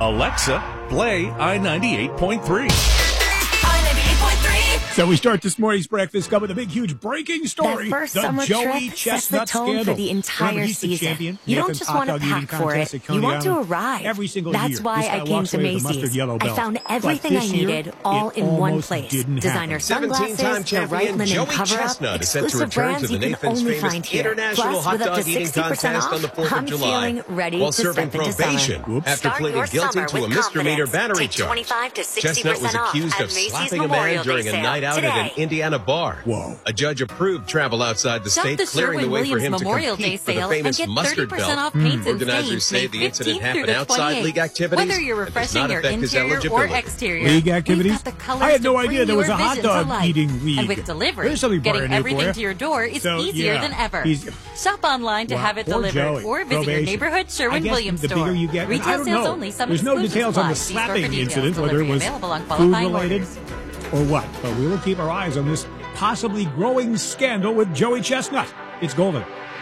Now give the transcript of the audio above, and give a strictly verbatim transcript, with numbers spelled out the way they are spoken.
Alexa, play I ninety-eight point three. So we start this morning's breakfast cup with a big, huge breaking story. That first the summer Joey trip Chestnut sets the tone scandal. for the entire Remember, he's the season. champion. You The don't infamous just hot want to dog eating pack for contest it. at Coney You want to Island. arrive. Every single That's year. why This guy I came walks to away with the mustard Macy's. yellow I belt. found But everything I this year, needed all it in one almost place. didn't Designer happen. sunglasses, seventeen-time the champion right linen Joey cover-up, Chestnut is set to exclusive return brands to the you can Nathan's only famous find here. International Plus, Hot with up Dog to Eating sixty percent Contest off, on the fourth of I'm July. feeling ready While to serving step into probation summer. after Start pleading your guilty summer to a with misdemeanor confidence. battery Take charge. twenty-five to sixty Chestnut was percent off accused at of Macy's slapping a Memorial man during Day a sale night out today. at an Indiana bar. Whoa. A judge approved travel outside the Shop state, the clearing the way for Sherwin-Williams him to Memorial Day compete for the sale famous and get mustard thirty percent belt. off paints and Organizers stains say May the incident fifteenth happened through the outside twenty-eighth. league activities. Whether you're It does not refreshing your affect his interior or eligibility. exterior, League activities? we've got the colors I had no to idea bring there was your a hot vision to dog life. eating league. And with delivery, There's something getting brand new for everything you. to your door is So, easier yeah, than ever. he's- Shop online to Wow, have it poor delivered Joey. or visit Probation. your neighborhood Sherwin-Williams the store. bigger you get, Retail I don't sales know. only. Some There's no exclusions details on the apply. See store for slapping details. incident, whether it Delivery was available on qualifying food-related orders. or what. But we will keep our eyes on this possibly growing scandal with Joey Chestnut. It's Golden.